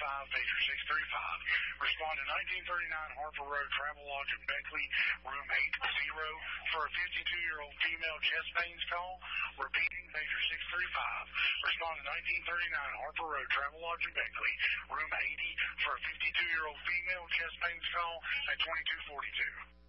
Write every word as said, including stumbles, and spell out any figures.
five, Major six three five. Respond to nineteen thirty-nine Harper Road, Travelodge in Beckley, room eight zero, for a fifty-two-year-old female chest pains call. Repeating, Major six three five. Respond to nineteen thirty-nine Harper Road, Travelodge in Beckley, room eighty, for a fifty-two-year-old female chest pains call at twenty-two forty-two.